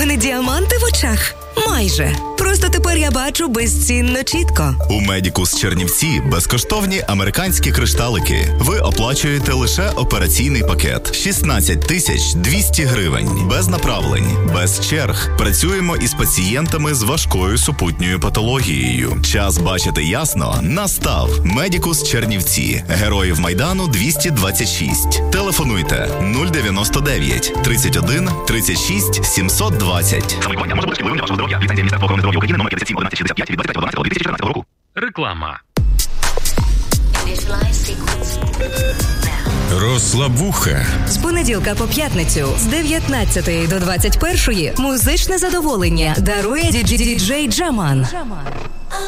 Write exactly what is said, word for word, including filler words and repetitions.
мене діаманти в очах? Майже. Просто тепер я бачу безцінно чітко. У Медікус Чернівці безкоштовні американські кришталики. Ви оплачуєте лише операційний пакет. шістнадцять тисяч двісті гривень. Без направлень, без черг. Працюємо із пацієнтами з важкою супутньою патологією. Час бачити ясно настав. Медікус Чернівці. Героїв Майдану двісті двадцять шість. Телефонуйте нуль дев'яносто дев'ять тридцять один тридцять шість сімсот двадцять. Самолікування може бути шкідливим для вашого здоров'я. Ліцензія Міністерства охорони здоров'я України номер п'ятдесят сім одинадцять шістдесят п'ять від двадцять третього дві тисячі чотирнадцятого року. Реклама. Розслабуха. З понеділка по п'ятницю з дев'ятнадцятої до двадцять першої музичне задоволення дарує діджей Джаман.